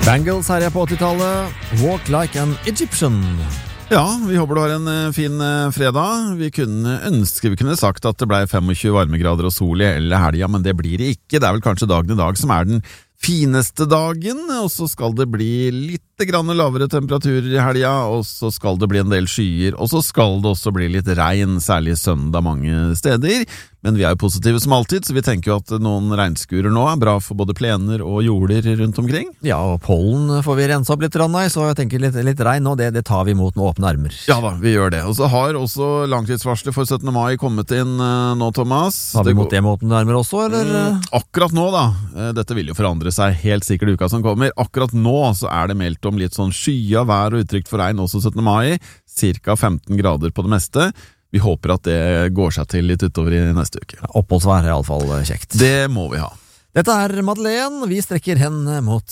Bangles her på 80-tallet. Walk like an Egyptian. Ja, vi håper du har en fin fredag. Vi kunne sagt at det ble 25 varmegrader og sol i hele helga, men det blir det ikke. Det er vel kanskje dagen i dag som er den fineste dagen, og så skal det bli litt grann lavere temperaturer i helga, og så skal det bli en del skyer, og så skal det også bli litt regn, særlig søndag mange steder. Men vi er jo positive som alltid, så vi tenker jo at noen regnskurer nå er bra for både plener og jorder rundt omkring. Ja, og pollen får vi rense opp litt, så jeg tenker litt regn nå, det tar vi imot med åpne armer. Ja da, vi gjør det. Og så har også langtidsvarslet for 17. mai kommet inn nå, Thomas. Har vi imot det med åpne armer også, eller? Akkurat nå da, dette vil jo forandre seg helt sikkert uka som kommer. Akkurat nå så er det meldt om litt sånn skya vær og utrygt for regn også 17. mai, cirka 15 grader på det meste. Vi håper at det går seg til litt utover i neste uke. Oppholdsvær er i alle fall kjekt. Det må vi ha. Dette er Madeleine. Vi strekker hendene mot